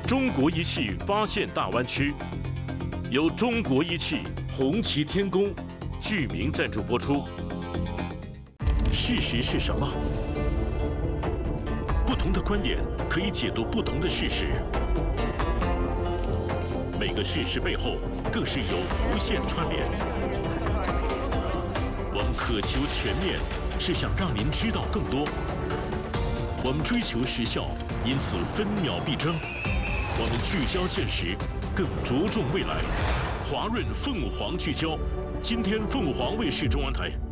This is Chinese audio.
中国仪器发现大湾区，由中国仪器、红旗天工、巨名赞助播出。事实是什么？不同的观点可以解读不同的事实，每个事实背后更是有无限串联。我们渴求全面，是想让您知道更多。我们追求时效，因此分秒必争。我们聚焦现实，更着重未来。华润凤凰聚焦，今天凤凰卫视中文台。